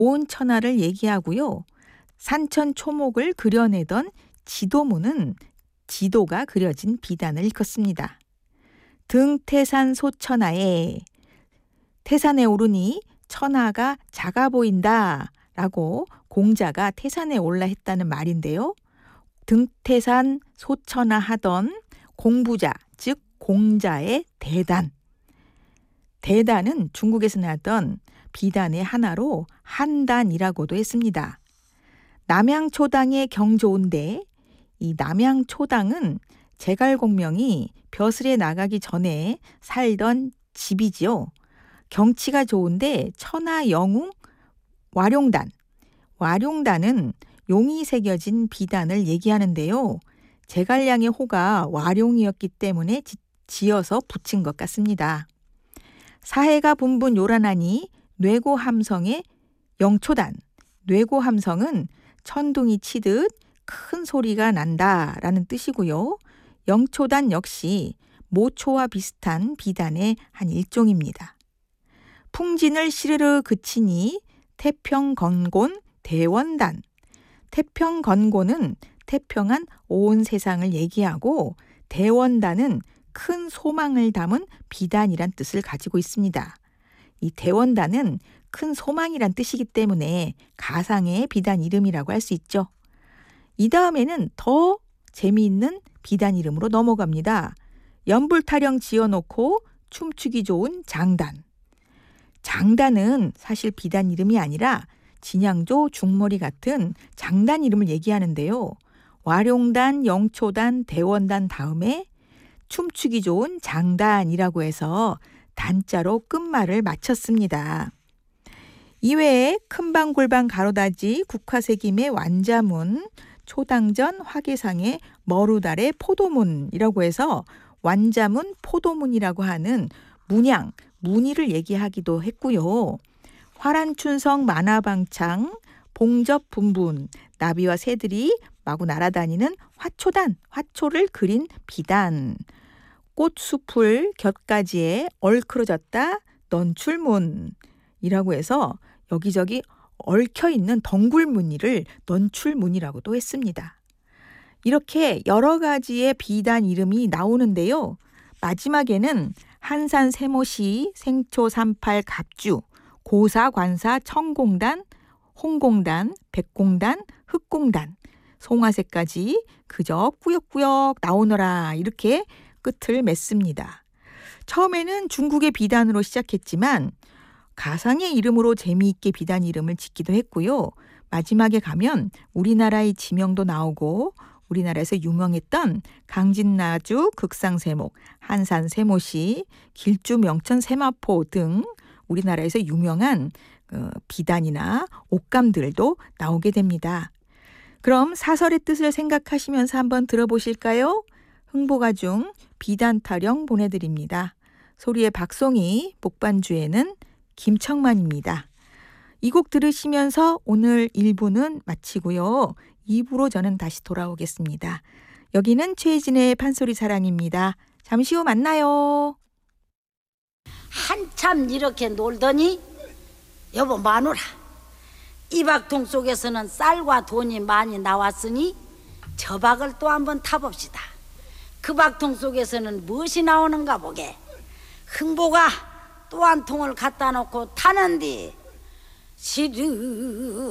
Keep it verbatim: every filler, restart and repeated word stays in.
온 천하를 얘기하고요. 산천 초목을 그려내던 지도문은 지도가 그려진 비단을 일컫습니다. 등태산 소천하에, 태산에 오르니 천하가 작아 보인다 라고 공자가 태산에 올라 했다는 말인데요. 등태산 소천하 하던 공부자, 즉 공자의 대단. 대단은 중국에서 나왔던 비단의 하나로 한단이라고도 했습니다. 남양초당의 경조인데 이 남양초당은 제갈공명이 벼슬에 나가기 전에 살던 집이지요. 경치가 좋은데 천하 영웅 와룡단. 와룡단은 용이 새겨진 비단을 얘기하는데요. 제갈량의 호가 와룡이었기 때문에 지, 지어서 붙인 것 같습니다. 사해가 분분 요란하니 뇌고함성의 영초단. 뇌고함성은 천둥이 치듯 큰 소리가 난다라는 뜻이고요. 영초단 역시 모초와 비슷한 비단의 한 일종입니다. 풍진을 시르르 그치니 태평건곤 대원단. 태평건곤은 태평한 온 세상을 얘기하고 대원단은 큰 소망을 담은 비단이란 뜻을 가지고 있습니다. 이 대원단은 큰 소망이란 뜻이기 때문에 가상의 비단 이름이라고 할 수 있죠. 이 다음에는 더 재미있는 비단 이름으로 넘어갑니다. 연불타령 지어놓고 춤추기 좋은 장단. 장단은 사실 비단 이름이 아니라 진양조, 중머리 같은 장단 이름을 얘기하는데요. 와룡단, 영초단, 대원단 다음에 춤추기 좋은 장단이라고 해서 단자로 끝말을 맞췄습니다. 이외에 큰방골방 가로다지 국화색임의 완자문, 초당전 화계상의 머루달의 포도문이라고 해서 완자문, 포도문이라고 하는 문양, 무늬를 얘기하기도 했고요. 화란춘성 만화방창, 봉접분분, 나비와 새들이 마구 날아다니는 화초단, 화초를 그린 비단, 꽃숲을 곁가지에 얼크러졌다 넌출문이라고 해서 여기저기 얽혀있는 덩굴무늬를 넌출무늬라고도 했습니다. 이렇게 여러 가지의 비단 이름이 나오는데요. 마지막에는 한산 세모시, 생초 삼팔 갑주, 고사 관사 청공단, 홍공단, 백공단, 흑공단, 송화새까지 그저 꾸역꾸역 나오너라 이렇게 끝을 맺습니다. 처음에는 중국의 비단으로 시작했지만 가상의 이름으로 재미있게 비단 이름을 짓기도 했고요. 마지막에 가면 우리나라의 지명도 나오고 우리나라에서 유명했던 강진나주 극상세목, 한산세모시, 길주 명천 세마포 등 우리나라에서 유명한 비단이나 옷감들도 나오게 됩니다. 그럼 사설의 뜻을 생각하시면서 한번 들어보실까요? 흥보가중 비단타령 보내드립니다. 소리의 박송이, 복반주에는 김청만입니다. 이 곡 들으시면서 오늘 일 부는 마치고요. 이 부로 저는 다시 돌아오겠습니다. 여기는 최혜진의 판소리 사랑입니다. 잠시 후 만나요. 한참 이렇게 놀더니 여보 마누라, 이 박통 속에서는 쌀과 돈이 많이 나왔으니 저 박을 또 한번 타봅시다. 그 박통 속에서는 무엇이 나오는가 보게. 흥보가 또 한 통을 갖다 놓고 타는디 시르